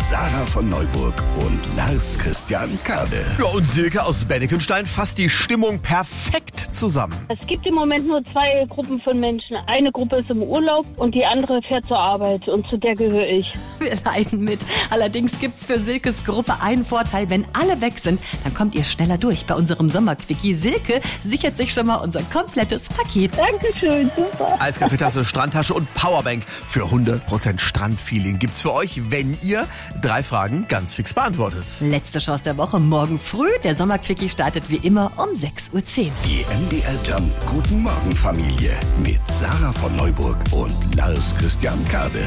Sarah von Neuburg und Lars Christian Kade. Ja, und Silke aus Bennekenstein fasst die Stimmung perfekt zusammen. Es gibt im Moment nur 2 Gruppen von Menschen. Eine Gruppe ist im Urlaub und die andere fährt zur Arbeit und zu der gehöre ich. Wir leiden mit. Allerdings gibt's für Silkes Gruppe einen Vorteil. Wenn alle weg sind, dann kommt ihr schneller durch bei unserem Sommerquickie. Silke sichert sich schon mal unser komplettes Paket. Dankeschön, super. Eiskaffeetasse, Strandtasche und Powerbank für 100% Strandfeeling gibt's für euch, wenn ihr 3 Fragen ganz fix beantwortet. Letzte Chance der Woche, morgen früh. Der Sommerquickie startet wie immer um 6:10 Uhr. Die MDR Jump Guten Morgen Familie mit Sarah von Neuburg und Lars Christian Kade.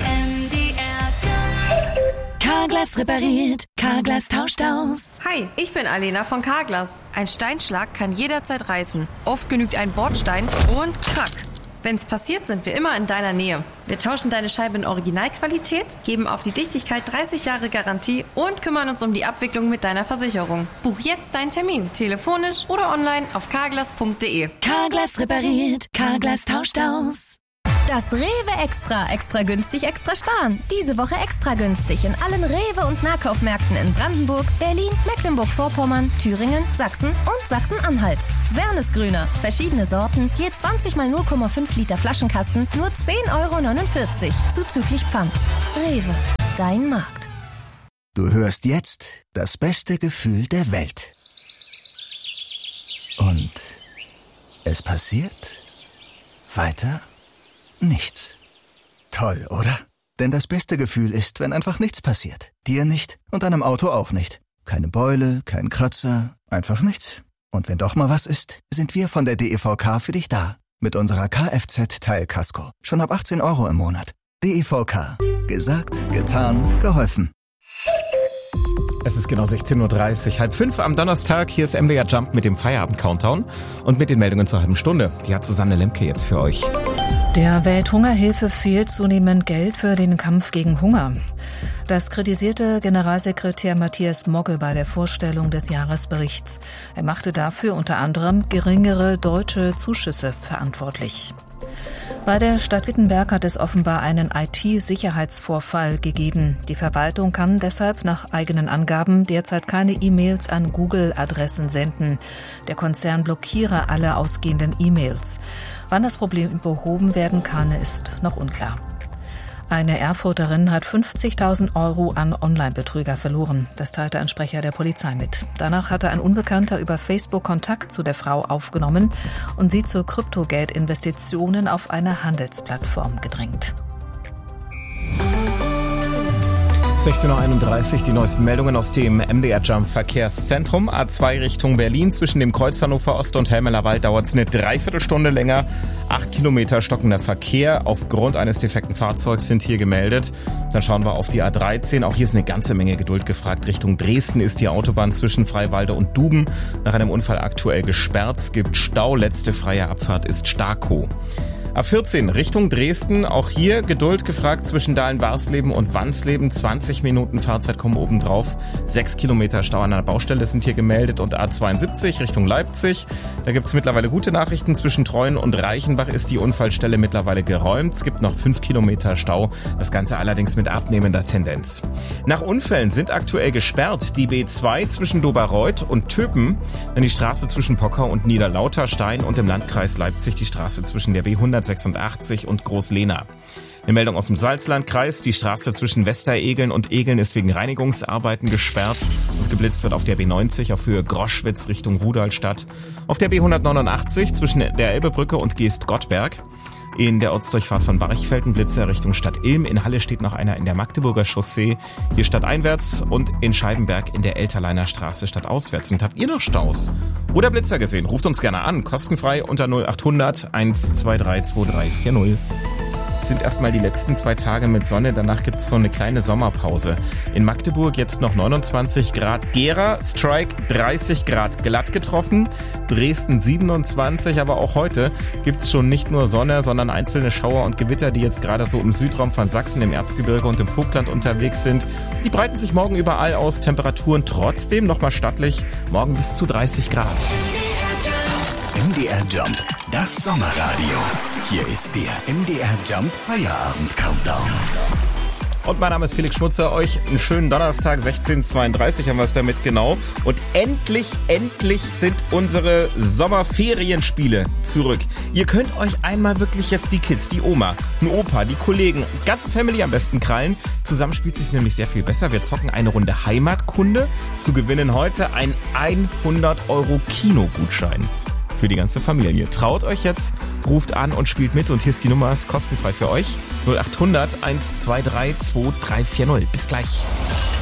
Carglass repariert, Carglass tauscht aus. Hi, ich bin Alena von Carglass. Ein Steinschlag kann jederzeit reißen. Oft genügt ein Bordstein und krack. Wenn's passiert, sind wir immer in deiner Nähe. Wir tauschen deine Scheibe in Originalqualität, geben auf die Dichtigkeit 30 Jahre Garantie und kümmern uns um die Abwicklung mit deiner Versicherung. Buch jetzt deinen Termin, telefonisch oder online auf carglass.de. Carglass repariert, Carglass tauscht aus. Das Rewe Extra. Extra günstig, extra sparen. Diese Woche extra günstig in allen Rewe- und Nahkaufmärkten in Brandenburg, Berlin, Mecklenburg-Vorpommern, Thüringen, Sachsen und Sachsen-Anhalt. Wernesgrüner. Verschiedene Sorten, je 20 mal 0,5 Liter Flaschenkasten, nur 10,49 € zuzüglich Pfand. Rewe. Dein Markt. Du hörst jetzt das beste Gefühl der Welt. Und es passiert weiter nichts. Toll, oder? Denn das beste Gefühl ist, wenn einfach nichts passiert. Dir nicht und deinem Auto auch nicht. Keine Beule, kein Kratzer, einfach nichts. Und wenn doch mal was ist, sind wir von der DEVK für dich da. Mit unserer Kfz-Teilkasko. Schon ab 18 € im Monat. DEVK. Gesagt, getan, geholfen. Es ist genau 16:30 Uhr, 4:30 am Donnerstag. Hier ist MDR Jump mit dem Feierabend-Countdown und mit den Meldungen zur halben Stunde. Die hat Susanne Lemke jetzt für euch. Der Welthungerhilfe fehlt zunehmend Geld für den Kampf gegen Hunger. Das kritisierte Generalsekretär Matthias Mogge bei der Vorstellung des Jahresberichts. Er machte dafür unter anderem geringere deutsche Zuschüsse verantwortlich. Bei der Stadt Wittenberg hat es offenbar einen IT-Sicherheitsvorfall gegeben. Die Verwaltung kann deshalb nach eigenen Angaben derzeit keine E-Mails an Google-Adressen senden. Der Konzern blockiere alle ausgehenden E-Mails. Wann das Problem behoben werden kann, ist noch unklar. Eine Erfurterin hat 50.000 € an Online-Betrüger verloren. Das teilte ein Sprecher der Polizei mit. Danach hatte ein Unbekannter über Facebook Kontakt zu der Frau aufgenommen und sie zu Kryptogeldinvestitionen auf einer Handelsplattform gedrängt. 16:31 Uhr, die neuesten Meldungen aus dem MDR Jump Verkehrszentrum. A2 Richtung Berlin. Zwischen dem Kreuz Hannover Ost und Helmelerwald dauert es eine Dreiviertelstunde länger. 8 Kilometer stockender Verkehr aufgrund eines defekten Fahrzeugs sind hier gemeldet. Dann schauen wir auf die A13. Auch hier ist eine ganze Menge Geduld gefragt. Richtung Dresden ist die Autobahn zwischen Freiwalde und Duben nach einem Unfall aktuell gesperrt. Es gibt Stau. Letzte freie Abfahrt ist Starkow. A14 Richtung Dresden, auch hier Geduld gefragt zwischen Dahlen-Barsleben und Wansleben. 20 Minuten Fahrzeit kommen obendrauf. 6 Kilometer Stau an einer Baustelle sind hier gemeldet. Und A72 Richtung Leipzig, da gibt es mittlerweile gute Nachrichten. Zwischen Treuen und Reichenbach ist die Unfallstelle mittlerweile geräumt. Es gibt noch 5 Kilometer Stau, das Ganze allerdings mit abnehmender Tendenz. Nach Unfällen sind aktuell gesperrt die B2 zwischen Doberreuth und Töpen, dann die Straße zwischen Pockau und Niederlauterstein und im Landkreis Leipzig die Straße zwischen der B186 und Groß-Lehna. Eine Meldung aus dem Salzlandkreis. Die Straße zwischen Westeregeln und Egeln ist wegen Reinigungsarbeiten gesperrt und geblitzt wird auf der B90 auf Höhe Groschwitz Richtung Rudolstadt. Auf der B189 zwischen der Elbebrücke und Geest-Gottberg. In der Ortsdurchfahrt von Barchfelden Blitzer Richtung Stadt Ilm. In Halle steht noch einer in der Magdeburger Chaussee. Hier stadteinwärts und in Scheibenberg in der Elterleiner Straße stadtauswärts. Und habt ihr noch Staus oder Blitzer gesehen? Ruft uns gerne an. Kostenfrei unter 0800 123 2340. Es sind erstmal die letzten 2 Tage mit Sonne, danach gibt es so eine kleine Sommerpause. In Magdeburg jetzt noch 29 Grad, Gera, Strike 30 Grad glatt getroffen, Dresden 27, aber auch heute gibt es schon nicht nur Sonne, sondern einzelne Schauer und Gewitter, die jetzt gerade so im Südraum von Sachsen, im Erzgebirge und im Vogtland unterwegs sind. Die breiten sich morgen überall aus, Temperaturen trotzdem nochmal stattlich, morgen bis zu 30 Grad. MDR Jump, das Sommerradio. Hier ist der MDR Jump Feierabend Countdown. Und mein Name ist Felix Schmutzer. Euch einen schönen Donnerstag, 16:32 haben wir es damit genau. Und endlich sind unsere Sommerferienspiele zurück. Ihr könnt euch einmal wirklich jetzt die Kids, die Oma, den Opa, die Kollegen, ganze Family am besten krallen. Zusammen spielt es sich nämlich sehr viel besser. Wir zocken eine Runde Heimatkunde. Zu gewinnen heute ein 100€ Kinogutschein für die ganze Familie. Traut euch jetzt, ruft an und spielt mit. Und hier ist die Nummer, ist kostenfrei für euch. 0800 123 2340. Bis gleich.